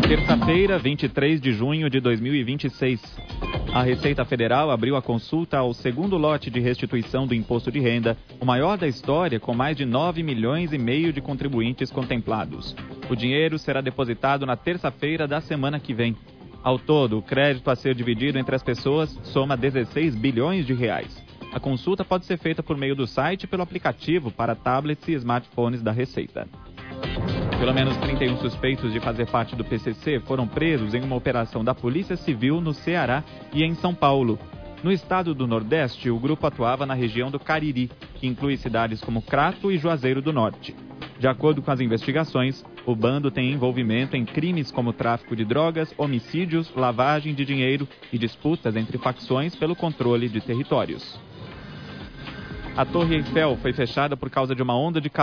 Terça-feira, 23 de junho de 2026. A Receita Federal abriu a consulta ao segundo lote de restituição do imposto de renda, o maior da história, com mais de 9,5 milhões de contribuintes contemplados. O dinheiro será depositado na terça-feira da semana que vem. Ao todo, o crédito a ser dividido entre as pessoas soma 16 bilhões de reais. A consulta pode ser feita por meio do site e pelo aplicativo para tablets e smartphones da Receita. Pelo menos 31 suspeitos de fazer parte do PCC foram presos em uma operação da Polícia Civil no Ceará e em São Paulo. No estado do Nordeste, o grupo atuava na região do Cariri, que inclui cidades como Crato e Juazeiro do Norte. De acordo com as investigações, o bando tem envolvimento em crimes como tráfico de drogas, homicídios, lavagem de dinheiro e disputas entre facções pelo controle de territórios. A Torre Eiffel foi fechada por causa de uma onda de calor